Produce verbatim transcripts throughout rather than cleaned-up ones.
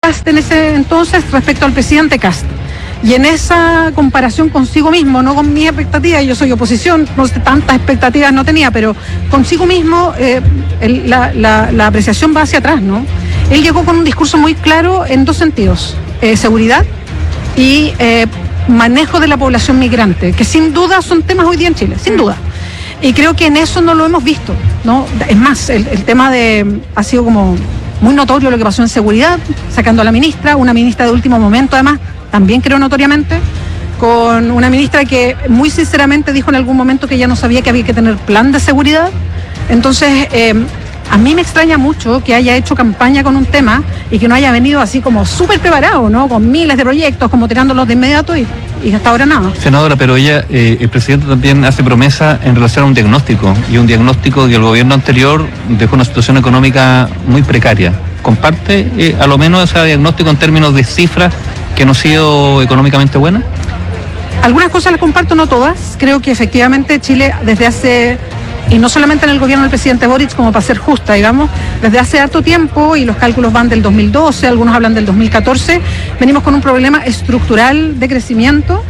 Cast en ese entonces respecto al presidente Cast. Y en esa comparación consigo mismo, no con mis expectativas, yo soy oposición, no sé, tantas expectativas no tenía, pero consigo mismo eh, el, la, la, la apreciación va hacia atrás, ¿no? Él llegó con un discurso muy claro en dos sentidos, eh, seguridad y eh, manejo de la población migrante, que sin duda son temas hoy día en Chile, sin duda. Y creo que en eso no lo hemos visto, ¿no? Es más, el, el tema de, ha sido como muy notorio lo que pasó en seguridad, sacando a la ministra, una ministra de último momento además, también creo notoriamente, con una ministra que muy sinceramente dijo en algún momento que ya no sabía que había que tener plan de seguridad. Entonces, eh, a mí me extraña mucho que haya hecho campaña con un tema y que no haya venido así como súper preparado, ¿no? Con miles de proyectos, como tirándolos de inmediato y, y hasta ahora nada. Senadora, pero ella, eh, el presidente también hace promesa en relación a un diagnóstico, y un diagnóstico que el gobierno anterior dejó una situación económica muy precaria. ¿Comparte eh, a lo menos ese diagnóstico en términos de cifras que no ha sido económicamente buena? Algunas cosas las comparto, no todas. Creo que efectivamente Chile desde hace, y no solamente en el gobierno del presidente Boric, como para ser justa, digamos, desde hace harto tiempo, y los cálculos van del dos mil doce, algunos hablan del dos mil catorce, venimos con un problema estructural de crecimiento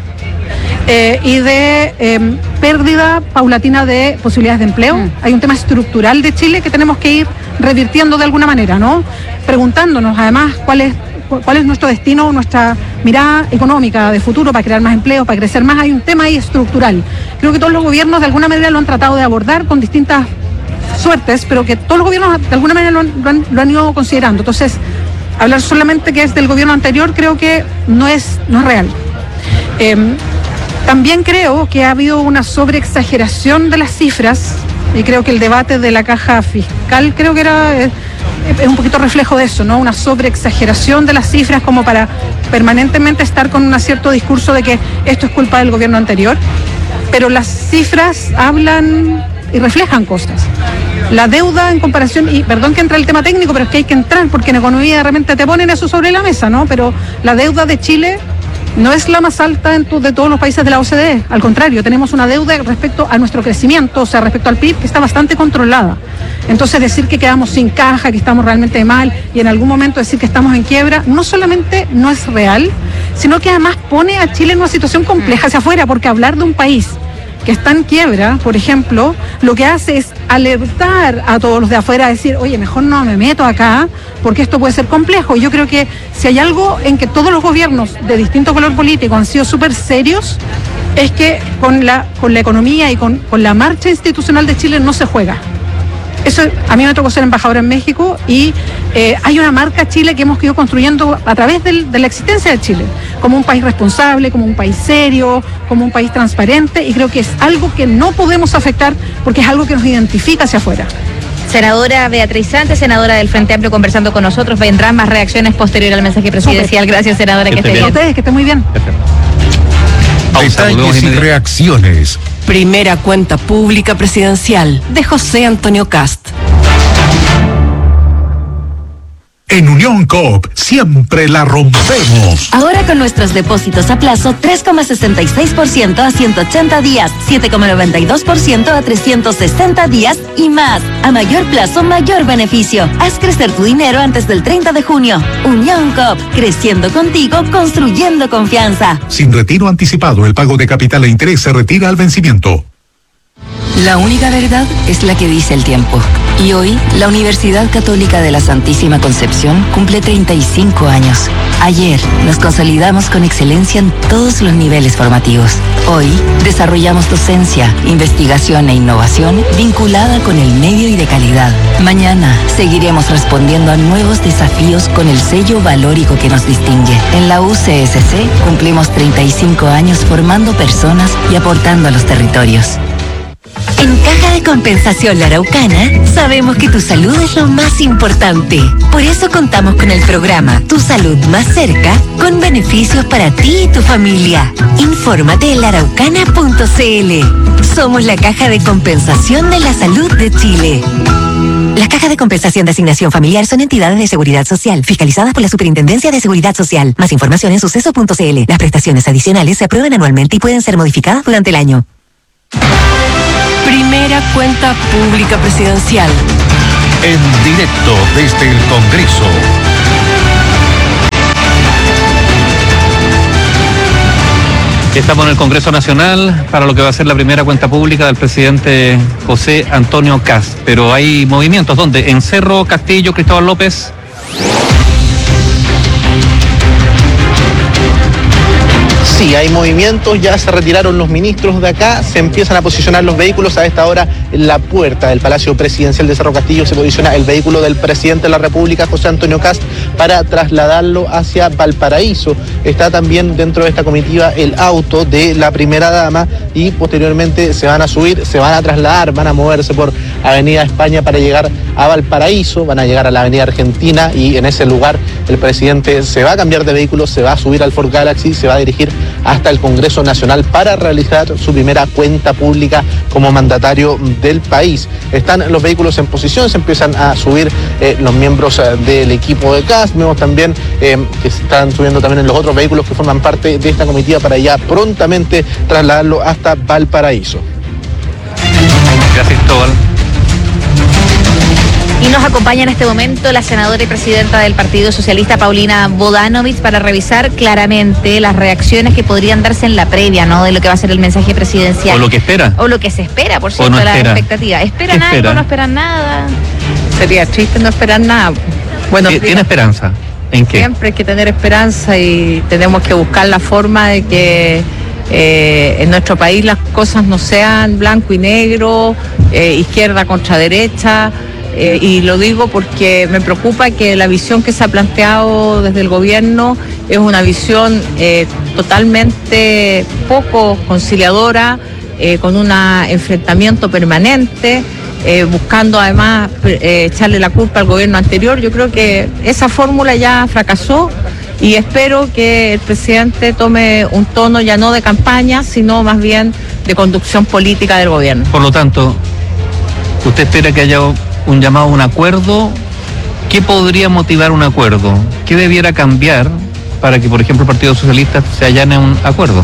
eh, y de eh, pérdida paulatina de posibilidades de empleo. Mm. Hay un tema estructural de Chile que tenemos que ir revirtiendo de alguna manera, ¿no? Preguntándonos además cuál es cuál es nuestro destino, nuestra mirada económica de futuro para crear más empleos, para crecer más. Hay un tema ahí estructural. Creo que todos los gobiernos de alguna manera lo han tratado de abordar con distintas suertes, pero que todos los gobiernos de alguna manera lo han, lo han, lo han ido considerando. Entonces, hablar solamente que es del gobierno anterior creo que no es, no es real. Eh, también creo que ha habido una sobreexageración de las cifras, y creo que el debate de la caja fiscal creo que era... Eh, es un poquito reflejo de eso, ¿no? Una sobreexageración de las cifras como para permanentemente estar con un cierto discurso de que esto es culpa del gobierno anterior, pero las cifras hablan y reflejan cosas. La deuda en comparación, y perdón que entre el tema técnico, pero es que hay que entrar porque en economía de repente te ponen eso sobre la mesa, ¿no? Pero la deuda de Chile no es la más alta en tu, de todos los países de la O C D E, al contrario, tenemos una deuda respecto a nuestro crecimiento, o sea, respecto al P I B, que está bastante controlada. Entonces, decir que quedamos sin caja, que estamos realmente mal, y en algún momento decir que estamos en quiebra, no solamente no es real, sino que además pone a Chile en una situación compleja hacia afuera, porque hablar de un país que está en quiebra, por ejemplo, lo que hace es alertar a todos los de afuera a decir, oye, mejor no me meto acá, porque esto puede ser complejo. Y yo creo que si hay algo en que todos los gobiernos de distinto color político han sido súper serios, es que con la, con la economía y con, con la marcha institucional de Chile no se juega. Eso, a mí me tocó ser embajadora en México y eh, hay una marca Chile que hemos ido construyendo a través del, de la existencia de Chile, como un país responsable, como un país serio, como un país transparente, y creo que es algo que no podemos afectar porque es algo que nos identifica hacia afuera. Senadora Beatriz Sánchez, senadora del Frente Amplio, conversando con nosotros. Vendrán más reacciones posterior al mensaje presidencial. Súper. Gracias, senadora, que, que esté bien. A ustedes, que estén muy bien. Detalles y reacciones. Primera cuenta pública presidencial de José Antonio Cast. En Unión Coop siempre la rompemos. Ahora con nuestros depósitos a plazo tres coma sesenta y seis por ciento a ciento ochenta días, siete coma noventa y dos por ciento a trescientos sesenta días y más. A mayor plazo, mayor beneficio. Haz crecer tu dinero antes del treinta de junio. Unión Coop, creciendo contigo, construyendo confianza. Sin retiro anticipado, el pago de capital e interés se retira al vencimiento. La única verdad es la que dice el tiempo. Y hoy, la Universidad Católica de la Santísima Concepción cumple treinta y cinco años. Ayer, nos consolidamos con excelencia en todos los niveles formativos. Hoy, desarrollamos docencia, investigación e innovación vinculada con el medio y de calidad. Mañana, seguiremos respondiendo a nuevos desafíos con el sello valórico que nos distingue. En la U C S C, cumplimos treinta y cinco años formando personas y aportando a los territorios. En Caja de Compensación La Araucana, sabemos que tu salud es lo más importante. Por eso contamos con el programa Tu Salud Más Cerca, con beneficios para ti y tu familia. Infórmate en la araucana punto c l. Somos la Caja de Compensación de la Salud de Chile. Las cajas de compensación de asignación familiar son entidades de seguridad social, fiscalizadas por la Superintendencia de Seguridad Social. Más información en suceso punto c l. Las prestaciones adicionales se aprueban anualmente y pueden ser modificadas durante el año. Primera cuenta pública presidencial. En directo desde el Congreso. Estamos en el Congreso Nacional para lo que va a ser la primera cuenta pública del presidente José Antonio Kast. Pero hay movimientos, ¿dónde? En Cerro, Castillo, Cristóbal López. Sí, hay movimientos, ya se retiraron los ministros de acá, se empiezan a posicionar los vehículos. A esta hora en la puerta del Palacio Presidencial de Cerro Castillo se posiciona el vehículo del presidente de la República, José Antonio Kast, para trasladarlo hacia Valparaíso. Está también dentro de esta comitiva el auto de la primera dama y posteriormente se van a subir, se van a trasladar, van a moverse por Avenida España para llegar a Valparaíso, van a llegar a la Avenida Argentina y en ese lugar el presidente se va a cambiar de vehículo, se va a subir al Ford Galaxy, se va a dirigir hasta el Congreso Nacional para realizar su primera cuenta pública como mandatario del país. Están los vehículos en posición, se empiezan a subir eh, los miembros eh, del equipo de Kast. Vemos también eh, que se están subiendo también en los otros vehículos que forman parte de esta comitiva para ya prontamente trasladarlo hasta Valparaíso. Gracias, Cristóbal. Y nos acompaña en este momento la senadora y presidenta del Partido Socialista, Paulina Bodanovich, para revisar claramente las reacciones que podrían darse en la previa, ¿no?, de lo que va a ser el mensaje presidencial. O lo que espera. O lo que se espera, por cierto, no la espera. expectativa. ¿Esperan algo? Espera? ¿No esperan nada? Sería triste no esperar nada. Bueno, ¿Tiene esperanza? ¿En qué? siempre hay que tener esperanza y tenemos que buscar la forma de que eh, en nuestro país las cosas no sean blanco y negro, eh, izquierda contra derecha. Eh, y lo digo porque me preocupa que la visión que se ha planteado desde el gobierno es una visión eh, totalmente poco conciliadora, eh, con un enfrentamiento permanente, eh, buscando además eh, echarle la culpa al gobierno anterior. Yo creo que esa fórmula ya fracasó y espero que el presidente tome un tono ya no de campaña, sino más bien de conducción política del gobierno. Por lo tanto, ¿usted espera que haya un llamado a un acuerdo? ¿Qué podría motivar un acuerdo? ¿Qué debiera cambiar para que, por ejemplo, el Partido Socialista se allane a un acuerdo?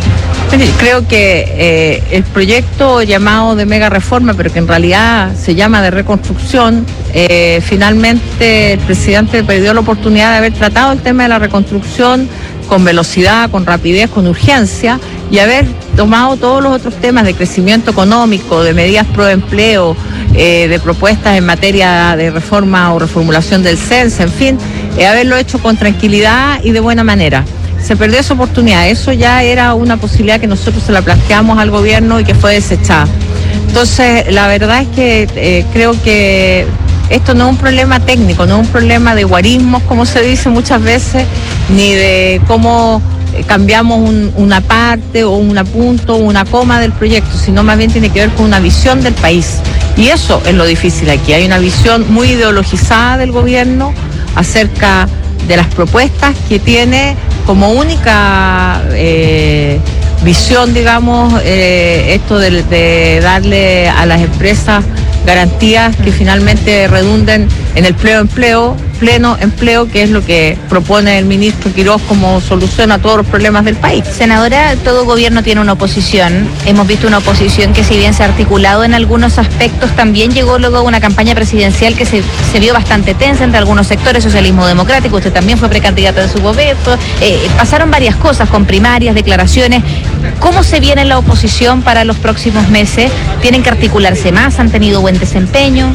Creo que eh, el proyecto llamado de mega reforma, pero que en realidad se llama de reconstrucción, eh, finalmente el presidente perdió la oportunidad de haber tratado el tema de la reconstrucción con velocidad, con rapidez, con urgencia, y haber tomado todos los otros temas de crecimiento económico, de medidas pro empleo, eh, de propuestas en materia de reforma o reformulación del C E N S, en fin, eh, haberlo hecho con tranquilidad y de buena manera. Se perdió esa oportunidad, eso ya era una posibilidad que nosotros se la planteamos al gobierno y que fue desechada. Entonces, la verdad es que eh, creo que esto no es un problema técnico, no es un problema de guarismos, como se dice muchas veces, ni de cómo cambiamos un, una parte o un punto o una coma del proyecto, sino más bien tiene que ver con una visión del país. Y eso es lo difícil aquí. Hay una visión muy ideologizada del gobierno acerca de las propuestas que tiene como única eh, visión, digamos, eh, esto de, de darle a las empresas garantías que finalmente redunden en el pleno empleo, pleno empleo, que es lo que propone el ministro Quiroz como solución a todos los problemas del país. Senadora, todo gobierno tiene una oposición. Hemos visto una oposición que, si bien se ha articulado en algunos aspectos, también llegó luego a una campaña presidencial que se, se vio bastante tensa entre algunos sectores, socialismo democrático, usted también fue precandidata de su gobierno, eh, pasaron varias cosas con primarias, declaraciones. ¿Cómo se viene la oposición para los próximos meses? ¿Tienen que articularse más? ¿Han tenido buen desempeño?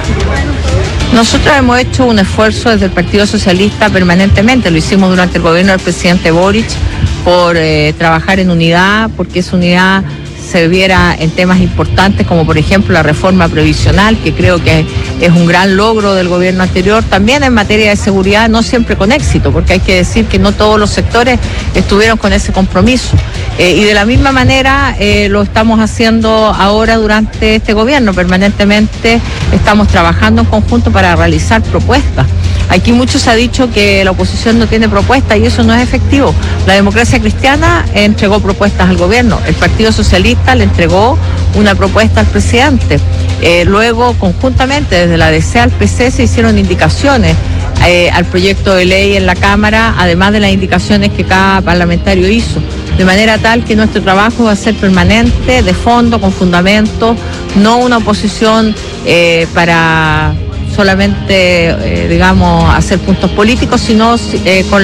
Nosotros hemos hecho un esfuerzo desde el Partido Socialista permanentemente, lo hicimos durante el gobierno del presidente Boric, por eh, trabajar en unidad, porque esa unidad se viera en temas importantes como por ejemplo la reforma previsional, que creo que es un gran logro del gobierno anterior, también en materia de seguridad, no siempre con éxito, porque hay que decir que no todos los sectores estuvieron con ese compromiso. Eh, y de la misma manera eh, lo estamos haciendo ahora durante este gobierno, permanentemente estamos trabajando en conjunto para realizar propuestas. Aquí mucho se ha dicho que la oposición no tiene propuestas y eso no es efectivo. La Democracia Cristiana entregó propuestas al gobierno, el Partido Socialista le entregó una propuesta al presidente. Eh, luego, conjuntamente, desde la D C al P C se hicieron indicaciones eh, al proyecto de ley en la Cámara, además de las indicaciones que cada parlamentario hizo. De manera tal que nuestro trabajo va a ser permanente, de fondo, con fundamento, no una oposición eh, para solamente, eh, digamos, hacer puntos políticos, sino eh, con